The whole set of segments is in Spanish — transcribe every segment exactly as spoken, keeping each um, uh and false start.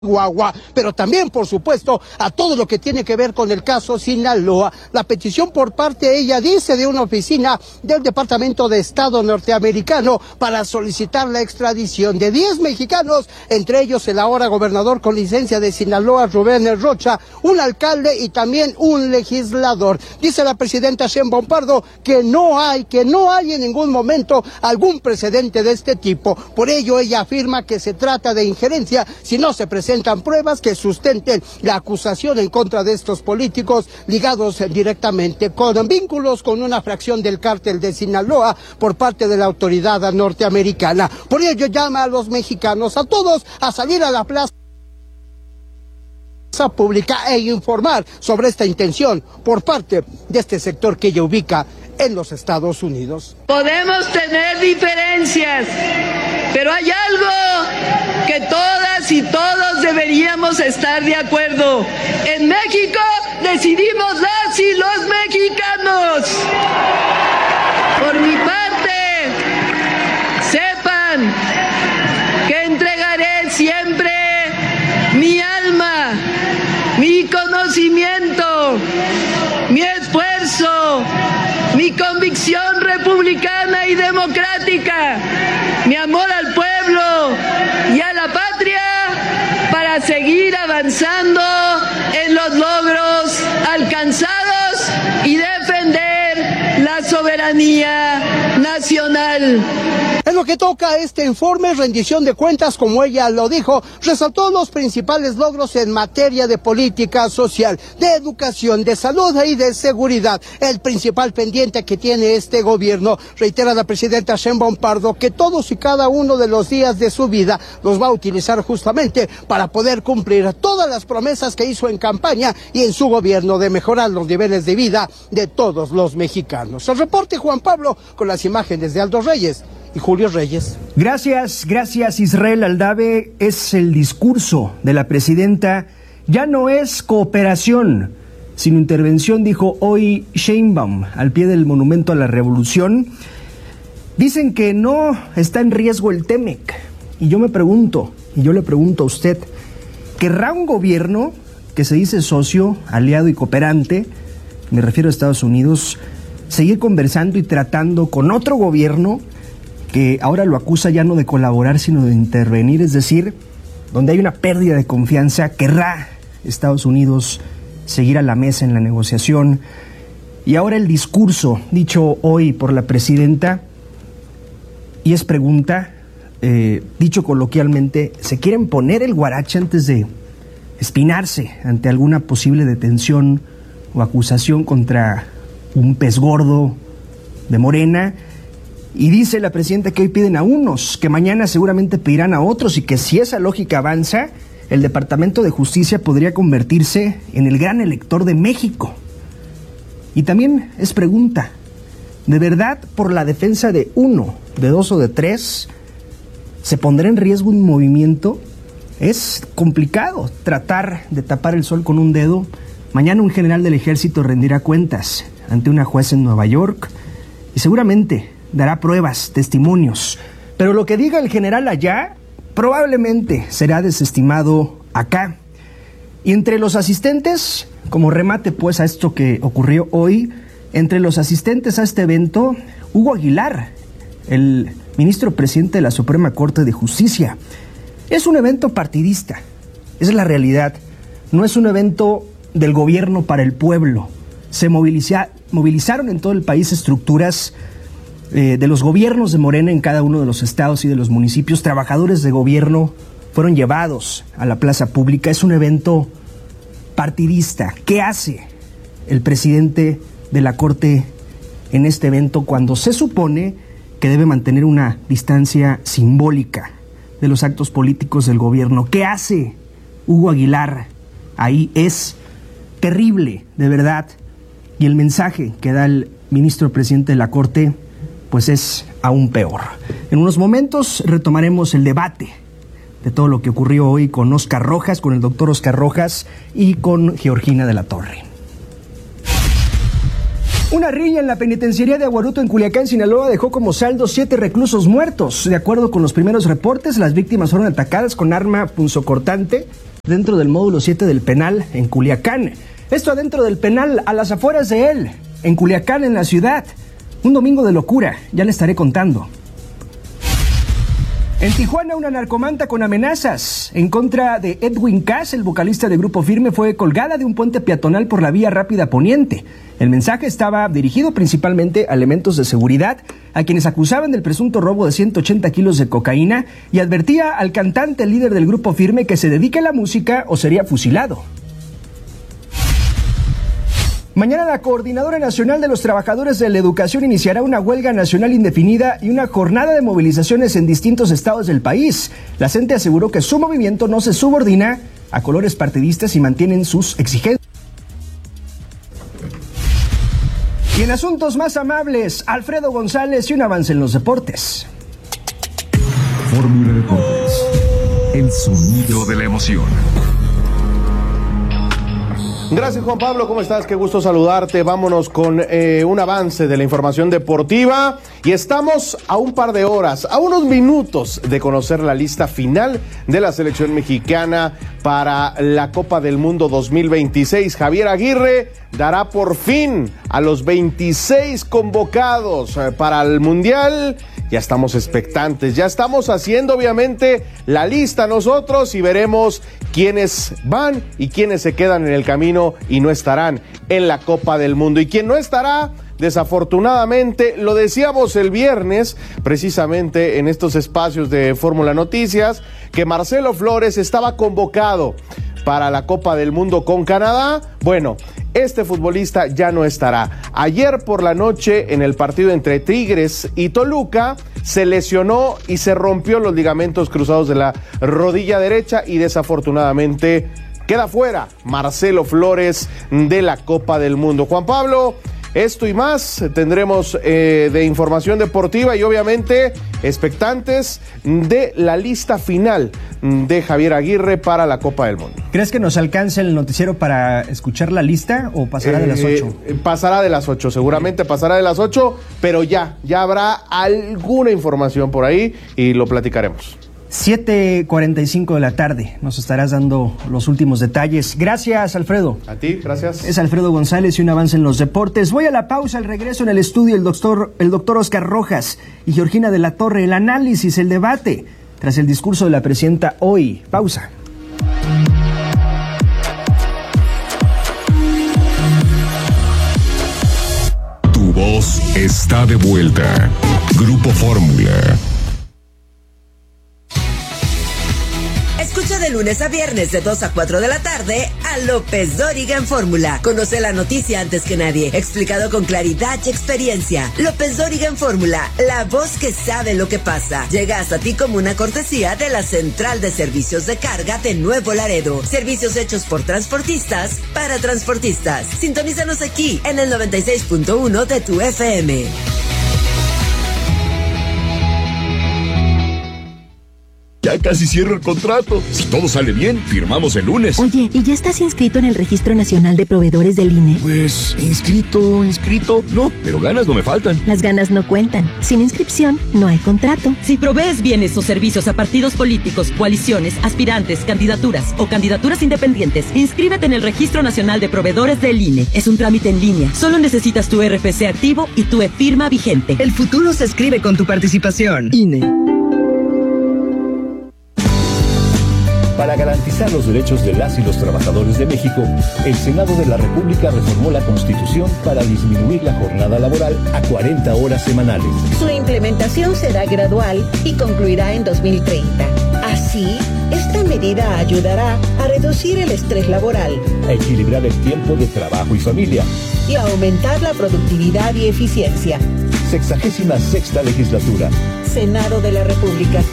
Chihuahua, pero también, por supuesto, a todo lo que tiene que ver con el caso Sinaloa. La petición por parte, ella dice, de una oficina del Departamento de Estado norteamericano para solicitar la extradición de diez mexicanos, entre ellos el ahora gobernador con licencia de Sinaloa, Rubén Rocha, un alcalde y también un legislador. Dice la presidenta Sheinbaum Pardo que no hay, que no hay en ningún momento algún precedente de este tipo. Por ello, ella afirma que se trata de injerencia si no se presenta presentan pruebas que sustenten la acusación en contra de estos políticos ligados directamente con vínculos con una fracción del cártel de Sinaloa por parte de la autoridad norteamericana. Por ello llama a los mexicanos, a todos, a salir a la plaza pública e informar sobre esta intención por parte de este sector que ella ubica en los Estados Unidos. Podemos tener diferencias, pero hay algo que todas y todos deberíamos estar de acuerdo. En México decidimos las y los mexicanos. Por mi parte, sepan que entregaré siempre mi alma, mi conocimiento, mi esfuerzo, mi convicción republicana y democrática, mi amor al pueblo y a la patria para seguir avanzando en los logros alcanzados y defender la soberanía nacional. En lo que toca a este informe, rendición de cuentas, como ella lo dijo, resaltó los principales logros en materia de política social, de educación, de salud y de seguridad. El principal pendiente que tiene este gobierno, reitera la presidenta Sheinbaum Pardo, que todos y cada uno de los días de su vida los va a utilizar justamente para poder cumplir todas las promesas que hizo en campaña y en su gobierno de mejorar los niveles de vida de todos los mexicanos. El reporte, Juan Pablo, con las imágenes de Aldo Reyes y Julio Reyes. Gracias, gracias Israel Aldave. Es el discurso de la presidenta. Ya no es cooperación, sino intervención, dijo hoy Sheinbaum al pie del Monumento a la Revolución. Dicen que no está en riesgo el Temec. Y yo me pregunto, y yo le pregunto a usted, ¿querrá un gobierno que se dice socio, aliado y cooperante, me refiero a Estados Unidos, seguir conversando y tratando con otro gobierno que ahora lo acusa ya no de colaborar, sino de intervenir? Es decir, donde hay una pérdida de confianza, ¿querrá Estados Unidos seguir a la mesa en la negociación? Y ahora el discurso dicho hoy por la presidenta, y es pregunta, eh, dicho coloquialmente, ¿se quieren poner el guarache antes de espinarse ante alguna posible detención o acusación contra un pez gordo de Morena? Y dice la presidenta que hoy piden a unos, que mañana seguramente pedirán a otros, y que si esa lógica avanza, el Departamento de Justicia podría convertirse en el gran elector de México. Y también es pregunta, ¿de verdad por la defensa de uno, de dos o de tres, se pondrá en riesgo un movimiento? Es complicado tratar de tapar el sol con un dedo. Mañana un general del ejército rendirá cuentas ante una juez en Nueva York y seguramente dará pruebas, testimonios. Pero lo que diga el general allá probablemente será desestimado acá. Y entre los asistentes, como remate pues a esto que ocurrió hoy, entre los asistentes a este evento, Hugo Aguilar, el ministro presidente de la Suprema Corte de Justicia. Es un evento partidista, esa es la realidad. No es un evento del gobierno para el pueblo. Se moviliza, movilizaron en todo el país estructuras eh, de los gobiernos de Morena en cada uno de los estados y de los municipios. Trabajadores de gobierno fueron llevados a la plaza pública. Es un evento partidista. ¿Qué hace el presidente de la Corte en este evento cuando se supone que debe mantener una distancia simbólica de los actos políticos del gobierno? ¿Qué hace Hugo Aguilar ahí? Es terrible, de verdad. Y el mensaje que da el ministro presidente de la Corte, pues es aún peor. En unos momentos retomaremos el debate de todo lo que ocurrió hoy con Oscar Rojas, con el doctor Oscar Rojas y con Georgina de la Torre. Una riña en la penitenciaría de Aguaruto en Culiacán, Sinaloa, dejó como saldo siete reclusos muertos. De acuerdo con los primeros reportes, las víctimas fueron atacadas con arma punzocortante dentro del módulo siete del penal en Culiacán. Esto adentro del penal, a las afueras de él, en Culiacán, en la ciudad. Un domingo de locura, ya le estaré contando. En Tijuana, una narcomanta con amenazas en contra de Edwin Cass, el vocalista de Grupo Firme, fue colgada de un puente peatonal por la vía rápida poniente. El mensaje estaba dirigido principalmente a elementos de seguridad, a quienes acusaban del presunto robo de ciento ochenta kilos de cocaína, y advertía al cantante líder del Grupo Firme que se dedique a la música o sería fusilado. Mañana la Coordinadora Nacional de los Trabajadores de la Educación iniciará una huelga nacional indefinida y una jornada de movilizaciones en distintos estados del país. La CENTE aseguró que su movimiento no se subordina a colores partidistas y mantienen sus exigencias. Y en asuntos más amables, Alfredo González y un avance en los deportes. Fórmula Deportes, el sonido de la emoción. Gracias, Juan Pablo, ¿cómo estás? Qué gusto saludarte. Vámonos con eh, un avance de la información deportiva y estamos a un par de horas, a unos minutos de conocer la lista final de la selección mexicana para la Copa del Mundo dos mil veintiséis. Javier Aguirre dará por fin a los veintiséis convocados para el Mundial. Ya estamos expectantes, ya estamos haciendo obviamente la lista nosotros y veremos quiénes van y quiénes se quedan en el camino y no estarán en la Copa del Mundo. Y quien no estará, desafortunadamente, lo decíamos el viernes, precisamente en estos espacios de Fórmula Noticias, que Marcelo Flores estaba convocado para la Copa del Mundo con Canadá. Bueno, este futbolista ya no estará. Ayer por la noche, en el partido entre Tigres y Toluca, se lesionó y se rompió los ligamentos cruzados de la rodilla derecha y desafortunadamente queda fuera Marcelo Flores de la Copa del Mundo. Juan Pablo, esto y más tendremos eh, de información deportiva y obviamente expectantes de la lista final de Javier Aguirre para la Copa del Mundo. ¿Crees que nos alcance el noticiero para escuchar la lista o pasará eh, de las ocho? Eh, pasará de las ocho, seguramente pasará de las ocho, pero ya, ya habrá alguna información por ahí y lo platicaremos. siete cuarenta y cinco de la tarde, nos estarás dando los últimos detalles. Gracias, Alfredo. A ti, gracias. Es Alfredo González y un avance en los deportes. Voy a la pausa, al regreso en el estudio el doctor, el doctor Oscar Rojas y Georgina de la Torre, el análisis, el debate, tras el discurso de la presidenta hoy. Pausa. Tu voz está de vuelta. Grupo Fórmula. Escucha de lunes a viernes de dos a cuatro de la tarde a López Dóriga en Fórmula. Conoce la noticia antes que nadie, explicado con claridad y experiencia. López Dóriga en Fórmula, la voz que sabe lo que pasa. Llega hasta ti como una cortesía de la Central de Servicios de Carga de Nuevo Laredo. Servicios hechos por transportistas para transportistas. Sintonízanos aquí en el noventa y seis punto uno de tu F M. Ya casi cierro el contrato. Si todo sale bien, firmamos el lunes. Oye, ¿y ya estás inscrito en el Registro Nacional de Proveedores del I N E? Pues, inscrito, inscrito, no, pero ganas no me faltan. Las ganas no cuentan. Sin inscripción, no hay contrato. Si provees bienes o servicios a partidos políticos, coaliciones, aspirantes, candidaturas o candidaturas independientes, inscríbete en el Registro Nacional de Proveedores del I N E. Es un trámite en línea. Solo necesitas tu R F C activo y tu e-firma vigente. El futuro se escribe con tu participación. I N E. Para garantizar los derechos de las y los trabajadores de México, el Senado de la República reformó la Constitución para disminuir la jornada laboral a cuarenta horas semanales. Su implementación será gradual y concluirá en dos mil treinta. Así, esta medida ayudará a reducir el estrés laboral, a equilibrar el tiempo de trabajo y familia y a aumentar la productividad y eficiencia. Sexagésima sexta legislatura. Senado de la República.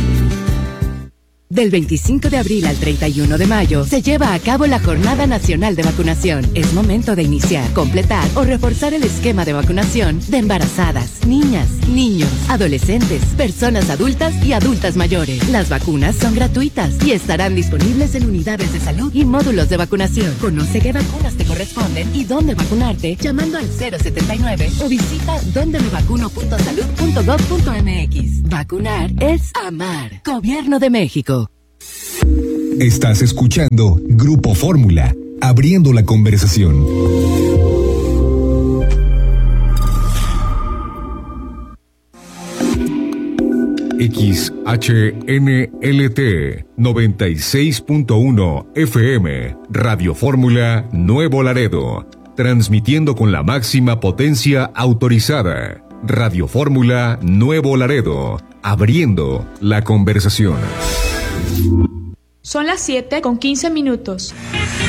Del veinticinco de abril al treinta y uno de mayo se lleva a cabo la Jornada Nacional de Vacunación. Es momento de iniciar, completar o reforzar el esquema de vacunación de embarazadas, niñas, niños, adolescentes, personas adultas y adultas mayores. Las vacunas son gratuitas y estarán disponibles en unidades de salud y módulos de vacunación. Conoce qué vacunas te corresponden y dónde vacunarte llamando al cero setenta y nueve o visita donde me vacuno punto salud punto gov punto m x. Vacunar es amar. Gobierno de México. Estás escuchando Grupo Fórmula, abriendo la conversación. X H N L T noventa y seis punto uno F M, Radio Fórmula Nuevo Laredo, transmitiendo con la máxima potencia autorizada. Radio Fórmula Nuevo Laredo, abriendo la conversación. Son las siete con quince minutos.